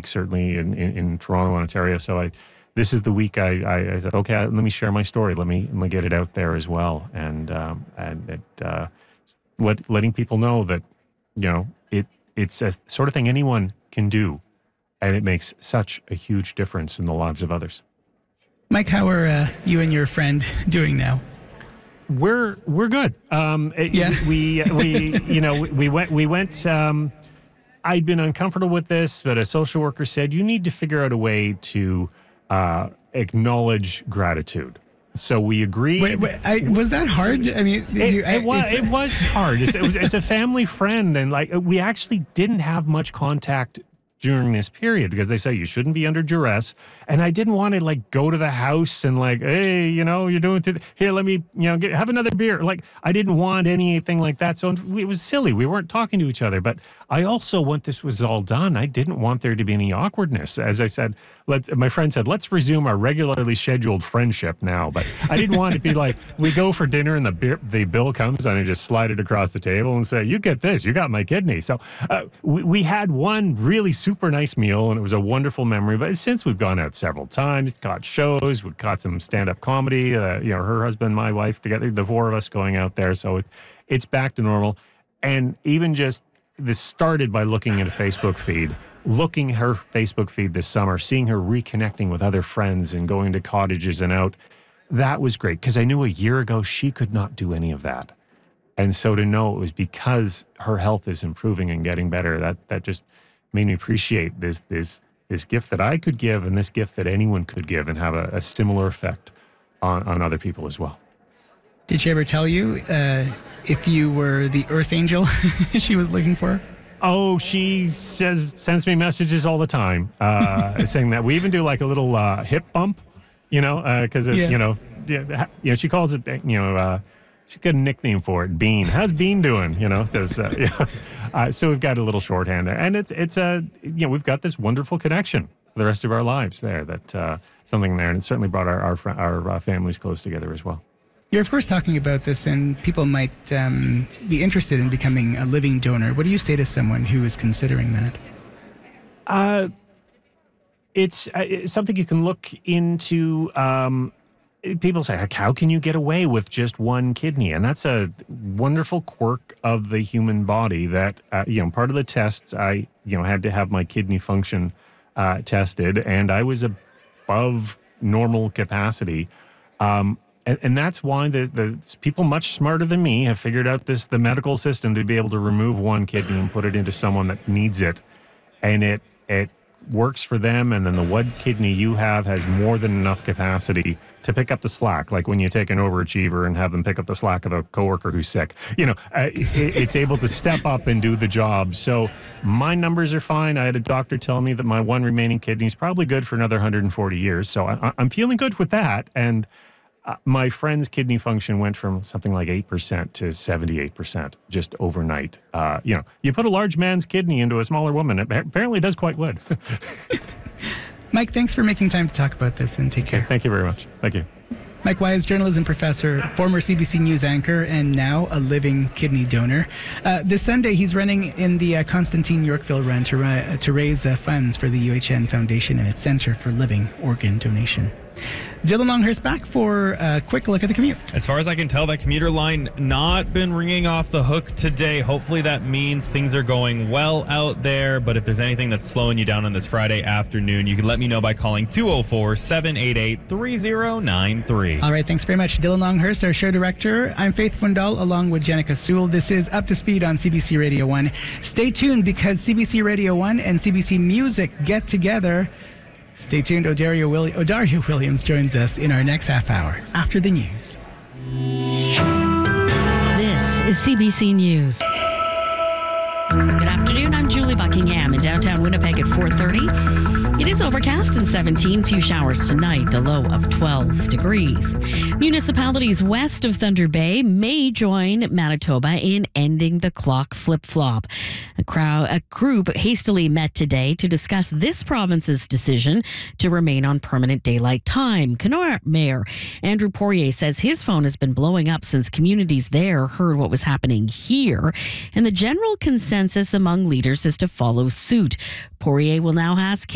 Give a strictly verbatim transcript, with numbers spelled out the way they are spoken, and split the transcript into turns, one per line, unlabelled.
week, certainly in, in, in Toronto, Ontario. So I, this is the week I, I, I said, okay, let me share my story. Let me, let me get it out there as well. And, um, and it, uh, let, letting people know that, you know, it, it's a sort of thing anyone can do. And it makes such a huge difference in the lives of others.
Mike, how are uh, you and your friend doing now?
We're we're good. Um,
yeah.
We we you know we, we went we went. Um, I'd been uncomfortable with this, but a social worker said you need to figure out a way to uh, acknowledge gratitude. So we agreed.
Wait, wait, I, was that hard? I mean,
it,
you,
it was it was hard. It's, it was it's a family friend, and like we actually didn't have much contact during this period because they say you shouldn't be under duress. And I didn't want to like go to the house and like, hey, you know, you're doing th- here, let me, you know, get, have another beer. Like I didn't want anything like that. So it was silly. We weren't talking to each other. But I also, once this was all done, I didn't want there to be any awkwardness. As I said, let's, my friend said, let's resume our regularly scheduled friendship now. But I didn't want it to be like, we go for dinner and the beer, the bill comes and I just slide it across the table and say, you get this, you got my kidney. So uh, we, we had one really super nice meal and it was a wonderful memory. But since we've gone out several times, caught shows, we caught some stand-up comedy, uh, you know, her husband, my wife together, the four of us going out there. So it, it's back to normal. And even just this started by looking at a Facebook feed, looking at her Facebook feed this summer, seeing her reconnecting with other friends and going to cottages and out. That was great because I knew a year ago she could not do any of that. And so to know it was because her health is improving and getting better, that that just made me appreciate this this this gift that I could give and this gift that anyone could give and have a, a similar effect on, on other people as well.
Did she ever tell you uh, if you were the earth angel she was looking for?
Oh, she says sends me messages all the time uh, saying that. We even do like a little uh, hip bump, you know, because, uh, yeah. you know, yeah, you know, she calls it, you know, uh, she's got a nickname for it, Bean. How's Bean doing? You know, there's, uh, yeah. uh, so we've got a little shorthand there. And it's, it's a, you know, we've got this wonderful connection for the rest of our lives there, that uh, something there. And it certainly brought our, our, our uh, families close together as well.
You're, of course, talking about this, and people might um, be interested in becoming a living donor. What do you say to someone who is considering that?
Uh, it's, uh, it's something you can look into. Um, people say, like, how can you get away with just one kidney? And that's a wonderful quirk of the human body that, uh, you know, part of the tests, I, you know, had to have my kidney function uh, tested, and I was above normal capacity. Um, And, and that's why the, the people much smarter than me have figured out this the medical system to be able to remove one kidney and put it into someone that needs it. And it it works for them. And then the one kidney you have has more than enough capacity to pick up the slack. Like when you take an overachiever and have them pick up the slack of a coworker who's sick. You know, uh, it, it's able to step up and do the job. So my numbers are fine. I had a doctor tell me that my one remaining kidney is probably good for another one hundred forty years. So I, I'm feeling good with that. And Uh, my friend's kidney function went from something like eight percent to seventy-eight percent just overnight. Uh, you know, you put a large man's kidney into a smaller woman, it apparently does quite good.
Mike, thanks for making time to talk about this, and take care.
Okay, thank you very much. Thank you.
Mike Wise, journalism professor, former C B C News anchor, and now a living kidney donor. Uh, this Sunday, he's running in the uh, Constantine Yorkville run to, uh, to raise uh, funds for the U H N Foundation and its Center for Living Organ Donation. Dylan Longhurst back for a quick look at the commute.
As far as I can tell, that commuter line not been ringing off the hook today. Hopefully that means things are going well out there. But if there's anything that's slowing you down on this Friday afternoon, you can let me know by calling two oh four, seven eight eight, three oh nine three.
All right, thanks very much. Dylan Longhurst, our show director. I'm Faith Fundal along with Jenica Sewell. This is Up to Speed on C B C Radio one. Stay tuned because C B C Radio one and C B C Music get together. Stay tuned. Odario, Willi- Odario Williams joins us in our next half hour after the news.
This is C B C News. Good afternoon. I'm Julie Buckingham in downtown Winnipeg at four thirty. It is overcast and seventeen. Few showers tonight. The low of twelve degrees. Municipalities west of Thunder Bay may join Manitoba in ending the clock flip-flop. A, crowd, a group hastily met today to discuss this province's decision to remain on permanent daylight time. Kenora Mayor Andrew Poirier says his phone has been blowing up since communities there heard what was happening here, and the general consensus among leaders is to follow suit. Poirier will now ask